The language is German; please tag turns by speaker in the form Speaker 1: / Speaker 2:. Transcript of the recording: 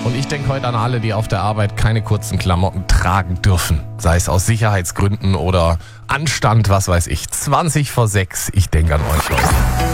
Speaker 1: Und ich denke heute an alle, die auf der Arbeit keine kurzen Klamotten tragen dürfen. Sei es aus Sicherheitsgründen oder Anstand, was weiß ich. 20 vor 6. Ich denke an euch, Leute.